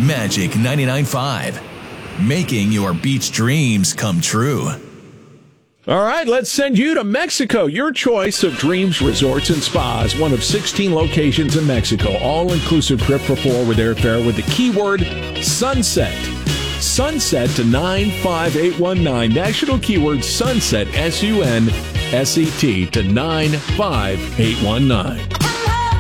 Magic 99.5. Making your beach dreams come true. All right, let's send you to Mexico. Your choice of Dreams Resorts and Spas, one of 16 locations in Mexico. All-inclusive trip for 4 with airfare with the keyword Sunset. Sunset to 95819. National keyword Sunset, SUNSET to 95819.